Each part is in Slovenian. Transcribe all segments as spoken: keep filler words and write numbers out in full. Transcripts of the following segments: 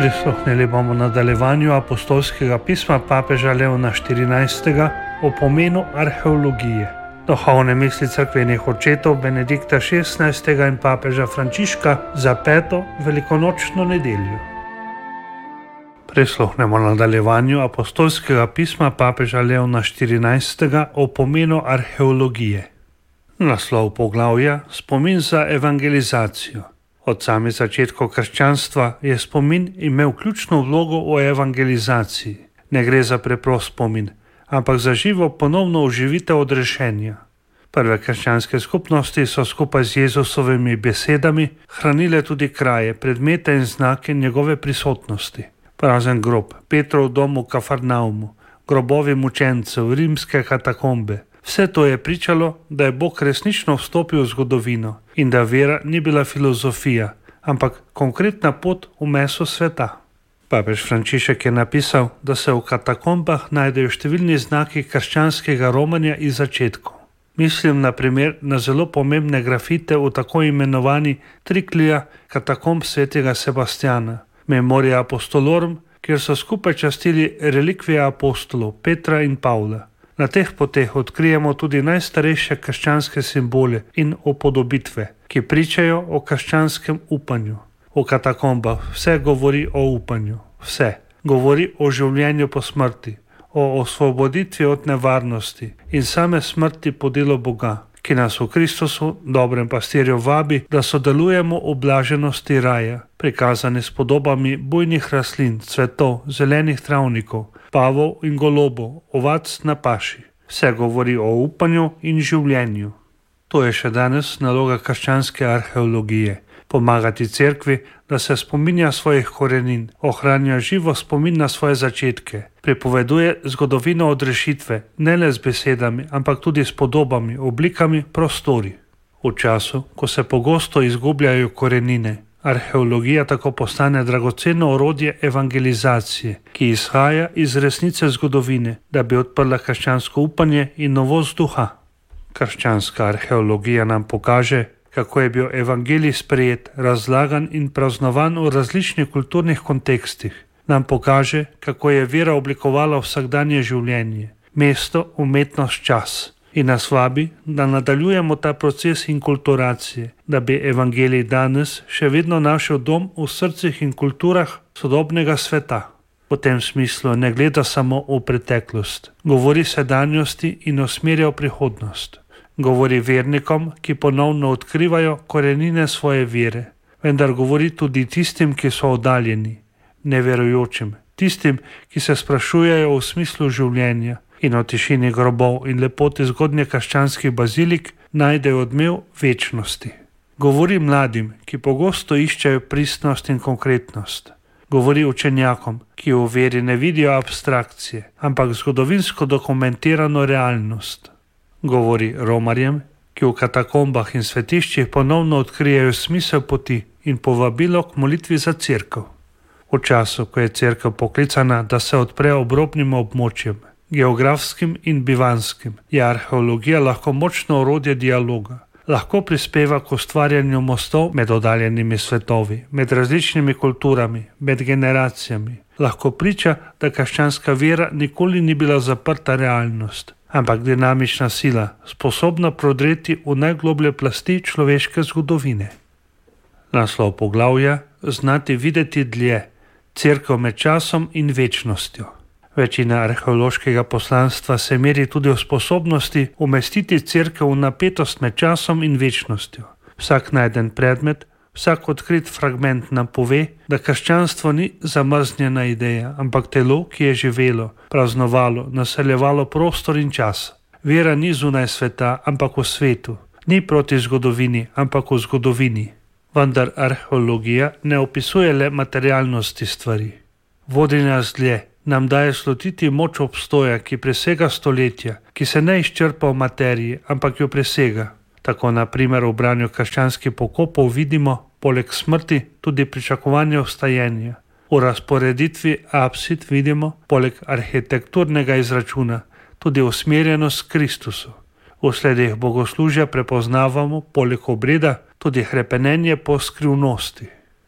Prisluhnili bomo nadaljevanju apostolskega pisma papeža Leona štirinajstega o pomenu arheologije. Duhovne misli cerkvenih očetov Benedikta šestnajstega in papeža Frančiška za peto velikonočno nedeljo. Prisluhnemo nadaljevanju apostolskega pisma papeža Leona štirinajstega o pomenu arheologije. Naslov poglavja: Spomin za evangelizacijo. Od samih začetkov krščanstva je spomin imel ključno vlogo v evangelizaciji. Ne gre za preprost spomin, ampak za živo ponovno oživitev odrešenja. Prve krščanske skupnosti so skupaj z Jezusovimi besedami hranile tudi kraje, predmete in znake njegove prisotnosti. Prazen grob, Petrov dom v Kafarnaumu, grobovi mučencev, rimske katakombe. Vse to je pričalo, da je Bog resnično vstopil v zgodovino in da vera ni bila filozofija, ampak konkretna pot v meso sveta. Papež Frančišek je napisal, da se v katakombah najdejo številni znaki krščanskega romanja iz začetkov. Mislim na primer na zelo pomembne grafite v tako imenovani Triklija katakomb svetega Sebastjana, Memoria Apostolorum, kjer so skupaj častili relikvije apostolov Petra in Pavla. Na teh poteh odkrijemo tudi najstarejše krščanske simbole in upodobitve, ki pričajo o krščanskem upanju. V katakombah vse govori o upanju, vse. Govori o življenju po smrti, o osvoboditvi od nevarnosti in same smrti po delu Boga, ki nas v Kristusu, dobrem pastirju, vabi, da sodelujemo v blaženosti raja, prikazani s podobami bujnih rastlin, cvetov, zelenih travnikov, pavov in golobov, ovac na paši. Vse govori o upanju in življenju. To je še danes naloga krščanske arheologije. Pomagati cerkvi, da se spominja svojih korenin, ohranja živo spomin na svoje začetke, pripoveduje zgodovino odrešitve, ne le z besedami, ampak tudi s podobami, oblikami, prostori. V času, ko se pogosto izgubljajo korenine, arheologija tako postane dragoceno orodje evangelizacije, ki izhaja iz resnice zgodovine, da bi odprla krščansko upanje in novost duha. Krščanska arheologija nam pokaže, kako je bil evangelij sprejet, razlagan in praznovan v različnih kulturnih kontekstih. Nam pokaže, kako je vera oblikovala vsakdanje življenje, mesto, umetnost, čas. In nas vabi, da nadaljujemo ta proces inkulturacije, da bi evangelij danes še vedno našel dom v srcih in kulturah sodobnega sveta. V tem smislu ne gleda samo v preteklost, govori sedanjosti in usmerja v prihodnost. Govori vernikom, ki ponovno odkrivajo korenine svoje vere, vendar govori tudi tistim, ki so oddaljeni, neverujočim, tistim, ki se sprašujejo o smislu življenja in o tišini grobov in lepoti zgodnje krščanskih bazilik najdejo odmev večnosti. Govori mladim, ki pogosto iščejo pristnost in konkretnost. Govori učenjakom, ki v veri ne vidijo abstrakcije, ampak zgodovinsko dokumentirano realnost. Govori romarjem, ki v katakombah in svetiščih ponovno odkrijejo smisel poti in povabilo k molitvi za cerkev. V času, ko je cerkev poklicana, da se odpre obrobnim območjem, geografskim in bivanskim, je arheologija lahko močno orodje dialoga, lahko prispeva k ustvarjanju mostov med oddaljenimi svetovi, med različnimi kulturami, med generacijami, lahko priča, da krščanska vera nikoli ni bila zaprta realnost, ampak dinamična sila, sposobna prodreti v najgloblje plasti človeške zgodovine. Naslov poglavja: Znati videti dlje, cerkev med časom in večnostjo. Večina arheološkega poslanstva se meri tudi v sposobnosti umestiti cerkev v napetost med časom in večnostjo. Vsak najden predmet, vsak odkrit fragment nam pove, da krščanstvo ni zamrznjena ideja, ampak telo, ki je živelo, praznovalo, naseljevalo prostor in čas. Vera ni zunaj sveta, ampak v svetu. Ni proti zgodovini, ampak v zgodovini. Vendar arheologija ne opisuje le materialnosti stvari. Vodi nas dlje, nam daje slutiti moč obstoja, ki presega stoletja, ki se ne izčrpa v materiji, ampak jo presega. Tako na primer v branju krščanskih pokopov vidimo, poleg smrti, tudi pričakovanje vstajenja. V razporeditvi apsid vidimo, poleg arhitekturnega izračuna, tudi usmerjenost k Kristusu. V sledih bogoslužja prepoznavamo, poleg obreda, tudi hrepenenje po skrivnosti.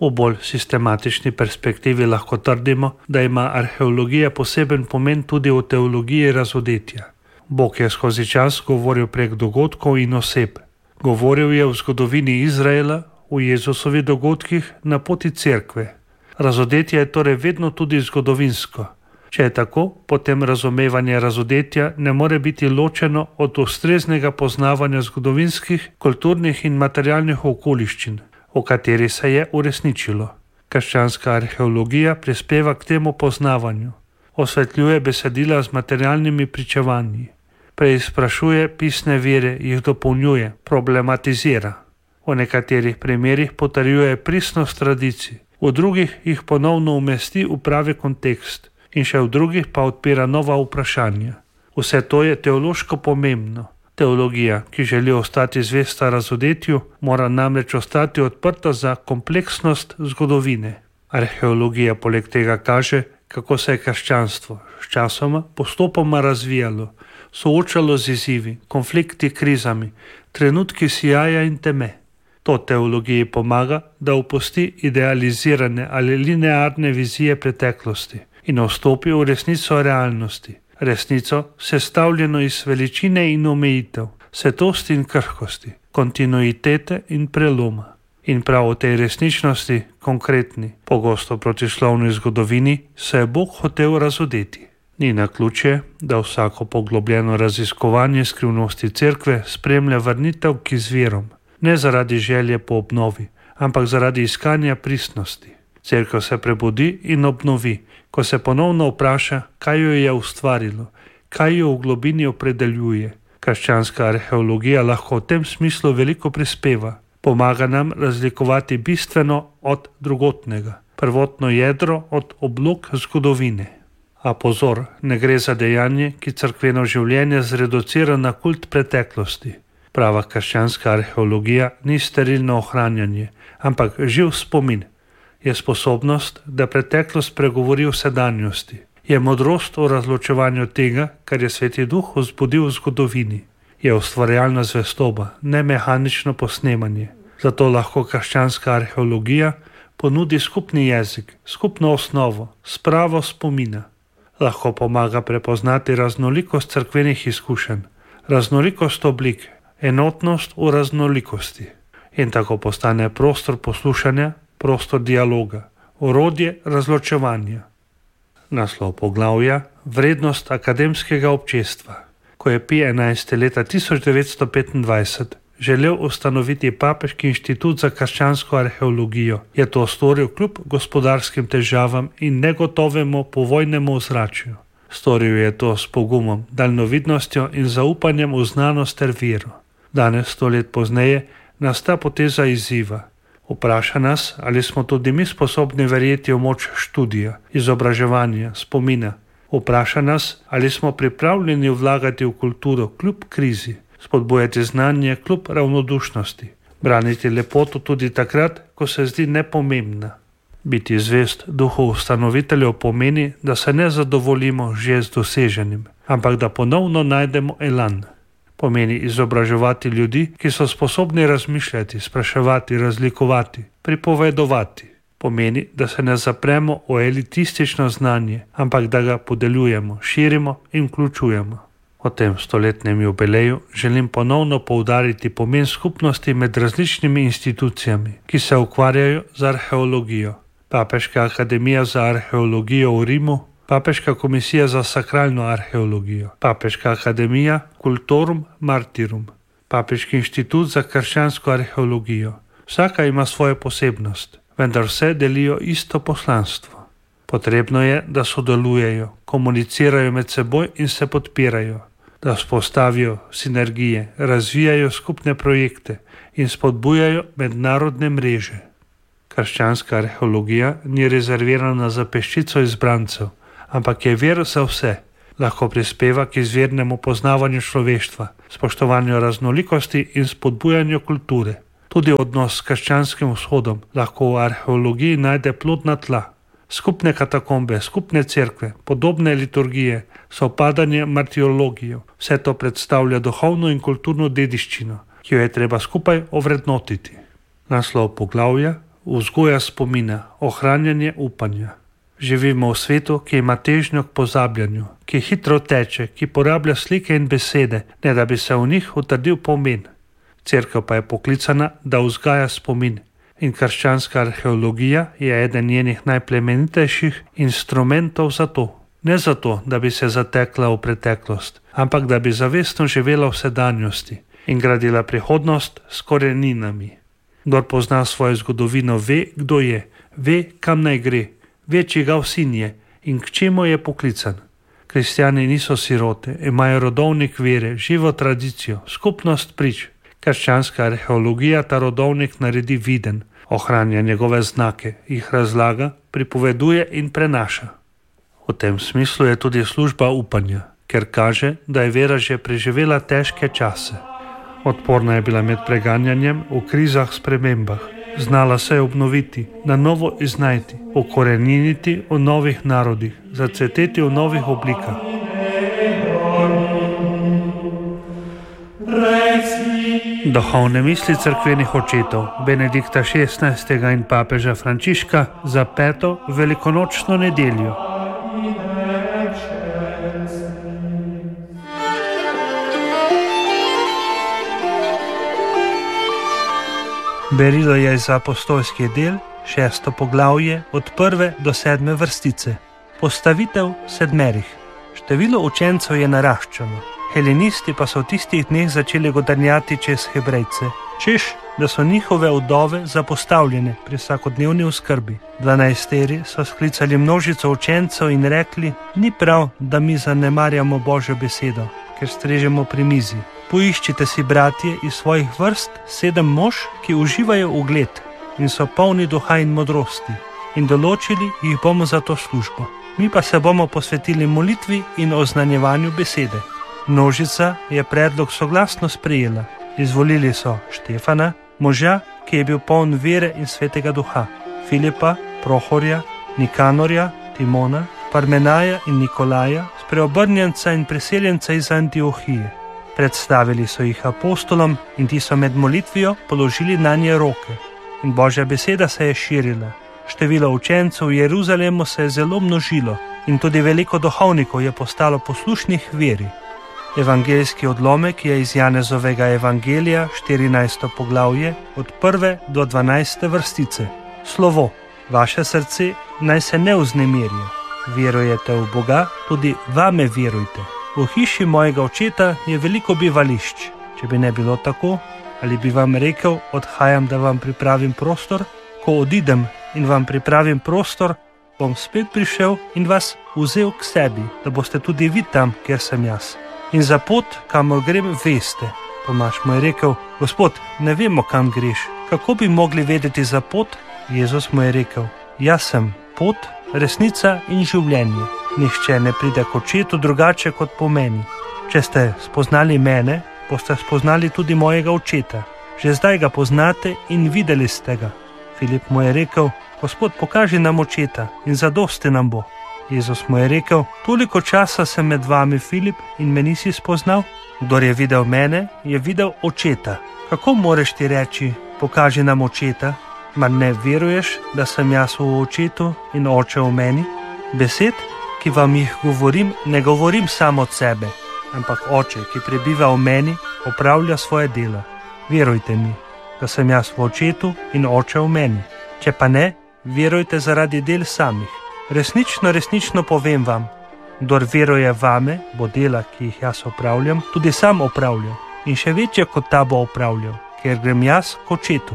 V bolj sistematični perspektivi lahko trdimo, da ima arheologija poseben pomen tudi v teologiji razodetja. Bog je skozi čas govoril prek dogodkov in oseb. Govoril je v zgodovini Izraela, v Jezusovih dogodkih, na poti cerkve. Razodetje je torej vedno tudi zgodovinsko. Če je tako, potem razumevanje razodetja ne more biti ločeno od ustreznega poznavanja zgodovinskih, kulturnih in materialnih okoliščin, v kateri se je uresničilo. Krščanska arheologija prispeva k temu poznavanju. Osvetljuje besedila z materialnimi pričevanji. Preizprašuje pisne vire, jih dopolnjuje, problematizira. V nekaterih primerih potrjuje pristnost tradicij, v drugih jih ponovno umesti v pravi kontekst in še v drugih pa odpira nova vprašanja. Vse to je teološko pomembno. Teologija, ki želi ostati zvesta razodetju, mora namreč ostati odprta za kompleksnost zgodovine. Arheologija poleg tega kaže, kako se je krščanstvo s časoma postopoma razvijalo, soočalo z izzivi, konflikti, krizami, trenutki sijaja in teme. To teologiji pomaga, da opusti idealizirane ali linearne vizije preteklosti in vstopi v resnico realnosti. Resnico, sestavljeno iz veličine in omejitev, svetosti in krhkosti, kontinuitete in preloma. In prav v tej resničnosti, konkretni, pogosto protislovni zgodovini, se je Bog hotel razodeti. Ni naključje, da vsako poglobljeno raziskovanje skrivnosti cerkve spremlja vrnitev k izvirom, ne zaradi želje po obnovi, ampak zaradi iskanja pristnosti. Cerkev se prebudi in obnovi, ko se ponovno vpraša, kaj jo je ustvarilo, kaj jo v globini opredeljuje. Krščanska arheologija lahko v tem smislu veliko prispeva. Pomaga nam razlikovati bistveno od drugotnega, prvotno jedro od oblog zgodovine. A pozor, ne gre za dejanje, ki cerkveno življenje zreducira na kult preteklosti. Prava krščanska arheologija ni sterilno ohranjanje, ampak živ spomin. Je sposobnost, da preteklost pregovori v sedanjosti. Je modrost v razločevanju tega, kar je Sveti Duh vzbudil v zgodovini. Je ustvarjalna zvestoba, ne mehanično posnemanje. Zato lahko krščanska arheologija ponudi skupni jezik, skupno osnovo, spravo spomina. Lahko pomaga prepoznati raznolikost cerkvenih izkušenj, raznolikost oblik, enotnost v raznolikosti. In tako postane prostor poslušanja, prostor dialoga, orodje razločevanja. Naslov poglavja: Vrednost akademskega občestva. Ko je Pij enajsti leta tisoč devetsto petindvajset želel ustanoviti Papeški inštitut za krščansko arheologijo, je to storil kljub gospodarskim težavam in negotovemu povojnemu ozračju. Storil je to s pogumom, daljnovidnostjo in zaupanjem v znanost ter vero. Danes, sto let pozneje, nas ta poteza izziva. Vpraša nas, ali smo tudi mi sposobni verjeti v moč študija, izobraževanja, spomina. Vpraša nas, ali smo pripravljeni vlagati v kulturo kljub krizi, spodbujati znanje kljub ravnodušnosti, braniti lepoto tudi takrat, ko se zdi nepomembna. Biti zvest duhu ustanoviteljev pomeni, da se ne zadovoljimo že z doseženim, ampak da ponovno najdemo elan. Pomeni izobraževati ljudi, ki so sposobni razmišljati, spraševati, razlikovati, pripovedovati. Pomeni, da se ne zapremo v elitistično znanje, ampak da ga podeljujemo, širimo in vključujemo. O tem stoletnem jubileju želim ponovno poudariti pomen skupnosti med različnimi institucijami, ki se ukvarjajo z arheologijo. Papeška akademija za arheologijo v Rimu, Papeška komisija za sakralno arheologijo, Papeška akademija Cultorum Martyrum, Papeški inštitut za krščansko arheologijo. Vsaka ima svojo posebnost, vendar vse delijo isto poslanstvo. Potrebno je, da sodelujejo, komunicirajo med seboj in se podpirajo, da vzpostavijo sinergije, razvijajo skupne projekte in spodbujajo mednarodne mreže. Krščanska arheologija ni rezervirana za peščico izbrancev, ampak je vir za vse. Lahko prispeva k izvirnemu poznavanju človeštva, spoštovanju raznolikosti in spodbujanju kulture. Tudi odnos s krščanskim vzhodom lahko v arheologiji najde plodna tla. Skupne katakombe, skupne cerkve, podobne liturgije, sovpadanje martirologijo, vse to predstavlja duhovno in kulturno dediščino, ki jo je treba skupaj ovrednotiti. Naslov poglavja: vzgoja spomina, ohranjanje upanja. Živimo v svetu, ki ima težnjo k pozabljanju, ki hitro teče, ki porablja slike in besede, ne da bi se v njih utrdil pomen. Cerkev pa je poklicana, da vzgaja spomin. In krščanska arheologija je eden njenih najplemenitejših instrumentov za to. Ne zato, da bi se zatekla v preteklost, ampak da bi zavestno živela v sedanjosti in gradila prihodnost s koreninami. Kdor pozna svojo zgodovino, ve, kdo je, ve, kam naj gre, ve, čigav sin je in k čemu je poklican. Kristjani niso sirote, imajo rodovnik vere, živo tradicijo, skupnost prič. Krščanska arheologija ta rodovnik naredi viden, ohranja njegove znake, jih razlaga, pripoveduje in prenaša. V tem smislu je tudi služba upanja, ker kaže, da je vera že preživela težke čase. Odporna je bila med preganjanjem, v krizah, spremembah. Znala se je obnoviti, na novo iznajti, ukoreniniti v novih narodih, zacveteti v novih oblikah. Duhovne misli cerkvenih očetov Benedikta šestnajstega in papeža Frančiška za peto velikonočno nedeljo. Berilo je iz apostolskih del, šesto poglavje, od prve do sedme vrstice. Postavitev sedmerih. Število učencev je naraščalo. Helenisti pa so v tistih dneh začeli godrnjati čez Hebrejce, češ, da so njihove vdove zapostavljene pri vsakodnevni oskrbi. Dvanajsteri so sklicali množico učencev in rekli, ni prav, da mi zanemarjamo Božjo besedo, ker strežemo pri mizi. Poiščite si, bratje, iz svojih vrst sedem mož, ki uživajo ugled in so polni duha in modrosti, in določili jih bomo za to službo. Mi pa se bomo posvetili molitvi in oznanjevanju besede. Množica je predlog soglasno sprejela. Izvolili so Štefana, moža, ki je bil poln vere in svetega duha, Filipa, Prohorja, Nikanorja, Timona, Parmenaja in Nikolaja, spreobrnjenca in priseljenca iz Antiohije. Predstavili so jih apostolom in ti so med molitvijo položili nanje roke. In Božja beseda se je širila. Število učencev v Jeruzalemu se je zelo množilo in tudi veliko duhovnikov je postalo poslušnih veri. Evangeljski odlomek je iz Janezovega evangelija, štirinajsto poglavje, od prve do dvanajste vrstice. Slovo, vaše srce naj se ne vznemirja. Verujete v Boga, tudi vame verujte. V hiši mojega očeta je veliko bivališč. Če bi ne bilo tako, ali bi vam rekel, odhajam, da vam pripravim prostor? Ko odidem in vam pripravim prostor, bom spet prišel in vas vzel k sebi, da boste tudi vi tam, kjer sem jaz. In za pot, kamor grem, veste. Tomaž mu je rekel, Gospod, ne vemo, kam greš. Kako bi mogli vedeti za pot? Jezus mu je rekel, jaz sem pot, resnica in življenje. Nihče ne pride k očetu drugače kot po meni. Če ste spoznali mene, boste spoznali tudi mojega očeta. Že zdaj ga poznate in videli ste ga. Filip mu je rekel, Gospod, pokaži nam očeta in zadosti nam bo. Jezus mu je rekel, toliko časa sem med vami, Filip, in me nisi spoznal? Kdor je videl mene, je videl očeta. Kako moreš ti reči, pokaži nam očeta? Mar ne veruješ, da sem jaz v očetu in oče v meni? Besed, ki vam jih govorim, ne govorim samo od sebe, ampak oče, ki prebiva v meni, opravlja svoje delo. Verujte mi, da sem jaz v očetu in oče v meni. Če pa ne, verujte zaradi del samih. Resnično, resnično povem vam, kdor veruje vame, bo dela, ki jih jaz opravljam, tudi sam opravljal in še večje kot ta bo opravljal, ker grem jaz k očetu.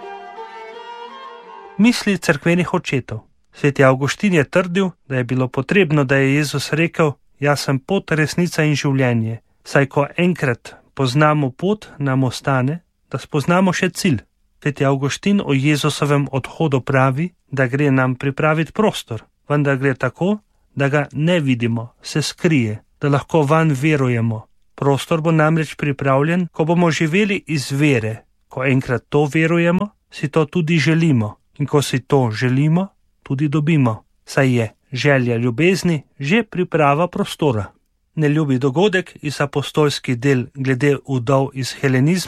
Misli cerkvenih očetov. Sveti Avguštin je trdil, da je bilo potrebno, da je Jezus rekel, jaz sem pot, resnica in življenje, saj ko enkrat poznamo pot, nam ostane, da spoznamo še cilj. Sveti Avguštin o Jezusovem odhodu pravi, da gre nam pripraviti prostor, vendar gre tako, da ga ne vidimo, se skrije, da lahko vanj verujemo. Prostor bo namreč pripravljen, ko bomo živeli iz vere. Ko enkrat to verujemo, si to tudi želimo. In ko si to želimo, tudi dobimo. Saj je želja ljubezni že priprava prostora. Neljubi dogodek iz apostolskih del glede vdov iz helenizma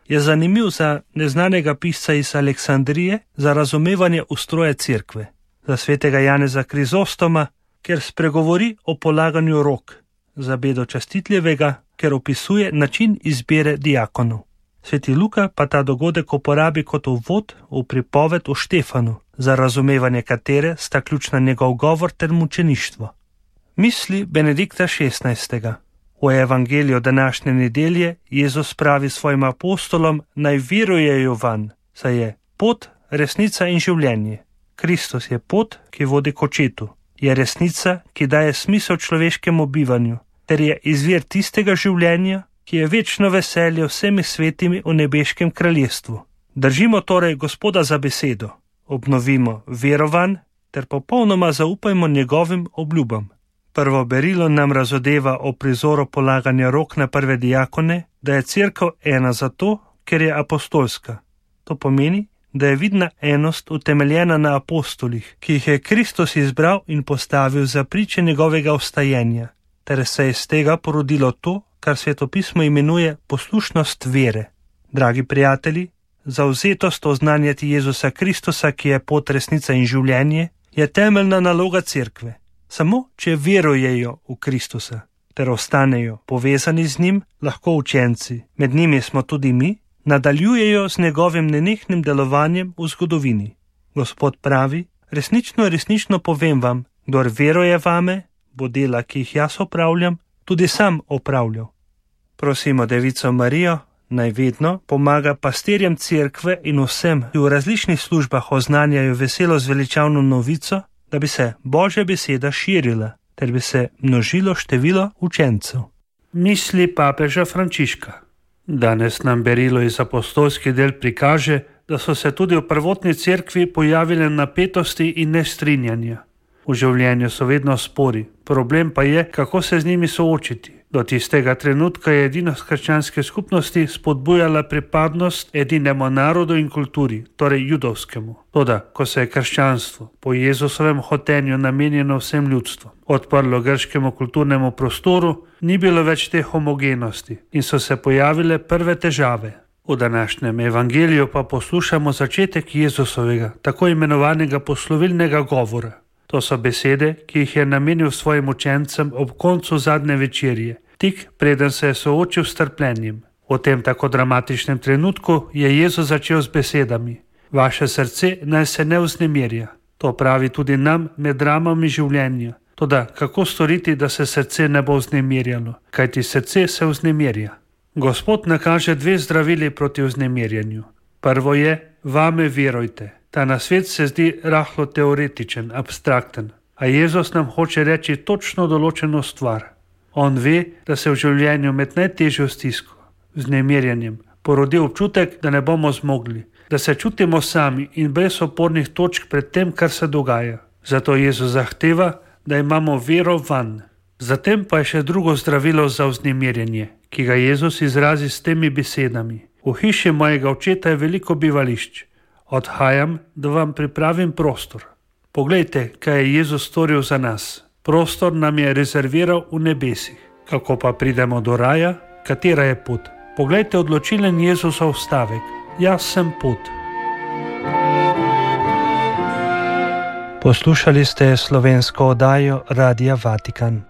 je zanimiv za neznanega pisca iz Aleksandrije za razumevanje ustroja cerkve, za svetega Janeza Krizostoma, ker spregovori o polaganju rok, za Bedo Častitljevega, ker opisuje način izbire diakonov. Sveti Luka pa ta dogodek uporabi kot uvod v pripoved o Štefanu, za razumevanje katere sta ključna njegov govor ter mučeništvo. Misli Benedikta šestnajstega. V evangeliju današnje nedelje Jezus pravi svojim apostolom, naj verujejo vanj, saj je pot, resnica in življenje. Kristus je pot, ki vodi k očetu. Je resnica, ki daje smisel človeškemu bivanju, ter je izvir tistega življenja, ki je večno veselje vsemi svetimi v nebeškem kraljestvu. Držimo torej Gospoda za besedo, obnovimo verovanj ter popolnoma zaupajmo njegovim obljubam. Prvo berilo nam razodeva o prizoru polaganja rok na prve diakone, da je cerkev ena zato, ker je apostolska. To pomeni, da je vidna enost utemeljena na apostolih, ki jih je Kristus izbral in postavil za priče njegovega vstajenja, ter se je iz tega porodilo to, kar Svetopismo imenuje poslušnost vere. Dragi prijatelji, zavzetost oznanjati Jezusa Kristusa, ki je pot, resnica in življenje, je temeljna naloga cerkve. Samo, če verujejo v Kristusa, ter ostanejo povezani z njim, lahko učenci, med njimi smo tudi mi, nadaljujejo z njegovim nenehnim delovanjem v zgodovini. Gospod pravi, resnično, resnično povem vam, kdor veruje vame, bo dela, ki jih jaz opravljam, tudi sam opravljal. Prosimo Devico Marijo, naj vedno pomaga pastirjem cerkve in vsem, ki v različnih službah oznanjajo veselo zveličavno novico, da bi se Božja beseda širila, ter bi se množilo število učencev. Misli papeža Frančiška. Danes nam berilo iz apostolskih del prikaže, da so se tudi v prvotni cerkvi pojavile napetosti in nestrinjanja. V življenju so vedno spori, problem pa je, kako se z njimi soočiti. Do tistega trenutka je edinost krščanske skupnosti spodbujala pripadnost edinemu narodu in kulturi, torej judovskemu. Toda, ko se je krščanstvo po Jezusovem hotenju namenjeno vsem ljudstvom odprlo grškemu kulturnemu prostoru, ni bilo več te homogenosti in so se pojavile prve težave. V današnjem evangeliju pa poslušamo začetek Jezusovega, tako imenovanega poslovilnega govora. To so besede, ki jih je namenil svojim učencem ob koncu zadnje večerje, tik preden se je soočil s trpljenjem. V tem tako dramatičnem trenutku je Jezus začel z besedami: Vaše srce naj se ne vznemirja. To pravi tudi nam med dramami življenja. Toda kako storiti, da se srce ne bo vznemirjalo, kajti srce se vznemirja. Gospod nakaže dve zdravili proti vznemirjanju. Prvo je: vame verujte. Ta nasvet se zdi rahlo teoretičen, abstrakten, a Jezus nam hoče reči točno določeno stvar. On ve, da se v življenju med najtežjo stisko, vznemirjanjem, porodi občutek, da ne bomo zmogli, da se čutimo sami in brez opornih točk pred tem, kar se dogaja. Zato Jezus zahteva, da imamo vero vanj. Zatem pa je še drugo zdravilo za vznemirjanje, ki ga Jezus izrazi s temi besedami: v hiši mojega očeta je veliko bivališč. Odhajam, da vam pripravim prostor. Poglejte, kaj je Jezus storil za nas. Prostor nam je rezerviral v nebesih. Kako pa pridemo do raja? Katera je pot? Poglejte odločilen Jezusov stavek: jaz sem pot. Poslušali ste slovensko oddajo Radia Vatikan.